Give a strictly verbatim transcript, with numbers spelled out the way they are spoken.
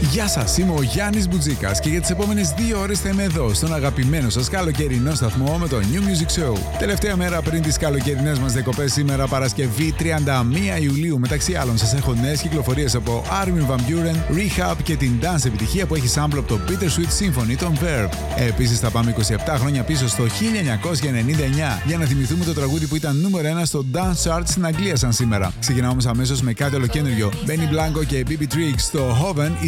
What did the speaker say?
Γεια σας, είμαι ο Γιάννης Μπουτζίκας και για τις επόμενες δύο ώρες θα είμαι εδώ στον αγαπημένο σας καλοκαιρινό σταθμό με το New Music Show. Τελευταία μέρα πριν τις καλοκαιρινές μας διακοπές, σήμερα Παρασκευή τριάντα μία Ιουλίου. Μεταξύ άλλων σας έχω νέες κυκλοφορίες από Armin van Buuren, Rehab και την dance επιτυχία που έχει sample από το Bittersweet Symphony, τον Verve. Επίσης θα πάμε είκοσι επτά χρόνια πίσω στο χίλια εννιακόσια ενενήντα εννιά για να θυμηθούμε το τραγούδι που ήταν νούμερο ένα στο Dance Chart στην Αγγλία σαν σήμερα. Ξεκινάμε όμως αμέσως με κάτι ολοκένουργιο. Benny Blanco και μπι μπι Tricks στο Hoven.